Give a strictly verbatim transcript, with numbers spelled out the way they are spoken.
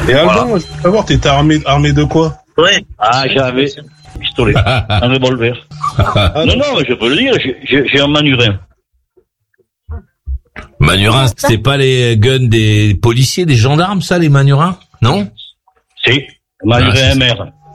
Et Alban, Voilà. moi, je veux savoir, t'étais armé, armé de quoi? Ouais. Ah, j'avais un pistolet, un revolver. Ah, Non, non, mais je peux le dire, j'ai- j'ai j'ai un manurin. Manurin, c'est pas les guns des policiers, des gendarmes, ça, les manurins? Non? Si, manurin Ah, c'est- M R.